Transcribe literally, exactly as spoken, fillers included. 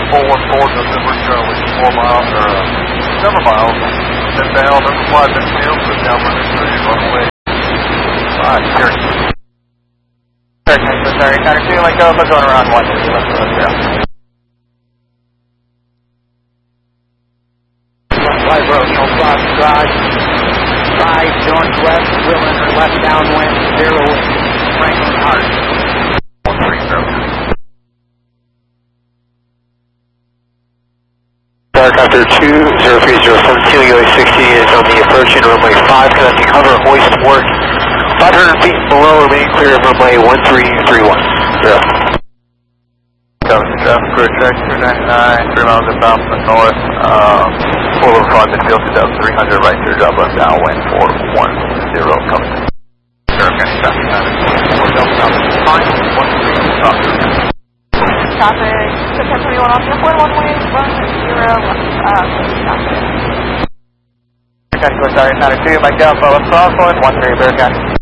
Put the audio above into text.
four one four, November Charlie, four miles, or uh, seven miles, inbound, unflight N M, but down running three, runway five, Cherokee. Cherokee, sorry, Connor two, let go, but going around one, two, let's go, let's go. Five road, no cross, garage, five, northwest, Willen, or left downwind, zero, Franklin Hart. one three zero. Helicopter two zero three zero seven, Kilo sixty is on the approaching runway five, connecting hover hoist work. five hundred feet below, remain clear of runway one three three one. Zero. Cover traffic, crew track two ninety-nine, three miles inbound from the north, um, full of front and field two thousand three hundred, right to drop left downwind four one zero, coming. Sure, okay, traffic nine, four double down, fine, one three, stop. Traffic, ten twenty-one off the airport, one way, one zero, uh, traffic. Cherokee, sorry, Connor two, Mike Delta, let's cross one, one three, Bearcat.